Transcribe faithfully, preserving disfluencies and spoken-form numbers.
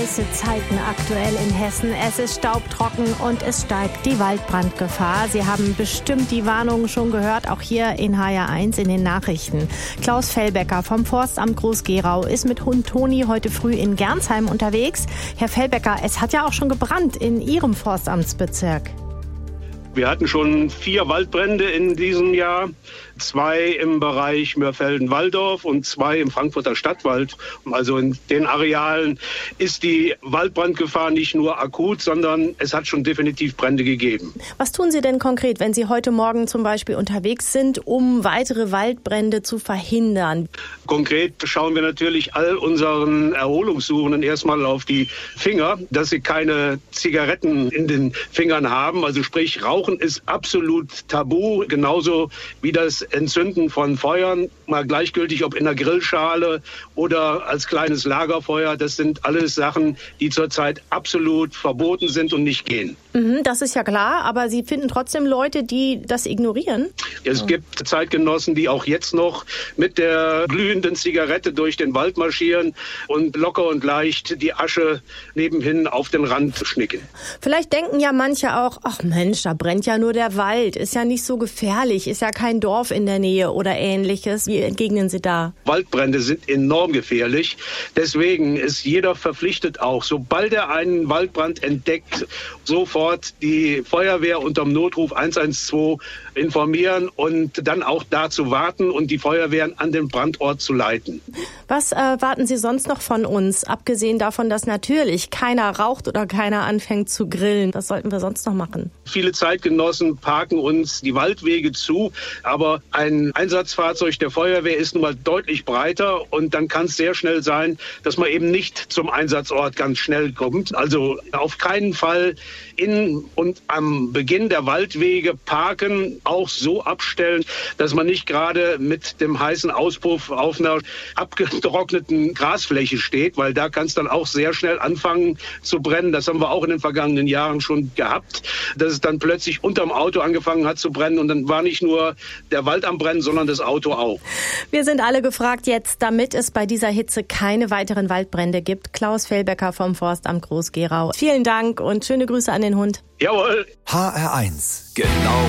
Heiße Zeiten aktuell in Hessen. Es ist staubtrocken und es steigt die Waldbrandgefahr. Sie haben bestimmt die Warnungen schon gehört, auch hier in H R eins in den Nachrichten. Klaus Fellbecker vom Forstamt Groß-Gerau ist mit Hund Toni heute früh in Gernsheim unterwegs. Herr Fellbecker, es hat ja auch schon gebrannt in Ihrem Forstamtsbezirk. Wir hatten schon vier Waldbrände in diesem Jahr, zwei im Bereich Mörfelden-Walldorf und zwei im Frankfurter Stadtwald. Also in den Arealen ist die Waldbrandgefahr nicht nur akut, sondern es hat schon definitiv Brände gegeben. Was tun Sie denn konkret, wenn Sie heute Morgen zum Beispiel unterwegs sind, um weitere Waldbrände zu verhindern? Konkret schauen wir natürlich all unseren Erholungssuchenden erstmal auf die Finger, dass sie keine Zigaretten in den Fingern haben, also sprich Rauch. Rauchen ist absolut tabu, genauso wie das Entzünden von Feuern, mal gleichgültig ob in der Grillschale oder als kleines Lagerfeuer. Das sind alles Sachen, die zurzeit absolut verboten sind und nicht gehen. Mhm, das ist ja klar, aber Sie finden trotzdem Leute, die das ignorieren? Es gibt Zeitgenossen, die auch jetzt noch mit der glühenden Zigarette durch den Wald marschieren und locker und leicht die Asche nebenhin auf den Rand schnicken. Vielleicht denken ja manche auch, ach Mensch, da brennt ja nur der Wald, ist ja nicht so gefährlich, ist ja kein Dorf in der Nähe oder Ähnliches. Wie entgegnen Sie da? Waldbrände sind enorm gefährlich. Deswegen ist jeder verpflichtet auch, sobald er einen Waldbrand entdeckt, sofort die Feuerwehr unterm Notruf eins eins zwei informieren und dann auch da zu warten und die Feuerwehren an den Brandort zu leiten. Was erwarten Sie sonst noch von uns, abgesehen davon, dass natürlich keiner raucht oder keiner anfängt zu grillen? Was sollten wir sonst noch machen? Viele Zeitgenossen parken uns die Waldwege zu, aber ein Einsatzfahrzeug der Feuerwehr ist nun mal deutlich breiter und dann kann es sehr schnell sein, dass man eben nicht zum Einsatzort ganz schnell kommt. Also auf keinen Fall in und am Beginn der Waldwege parken, auch so abstellen, dass man nicht gerade mit dem heißen Auspuff auf einer abgetrockneten Grasfläche steht, weil da kann es dann auch sehr schnell anfangen zu brennen. Das haben wir auch in den vergangenen Jahren schon gehabt, dass es dann plötzlich unterm Auto angefangen hat zu brennen und dann war nicht nur der Wald am Brennen, sondern das Auto auch. Wir sind alle gefragt jetzt, damit es bei dieser Hitze keine weiteren Waldbrände gibt. Klaus Fellbecker vom Forstamt Groß-Gerau. Vielen Dank und schöne Grüße an den Hund. Jawohl. H R eins. Genau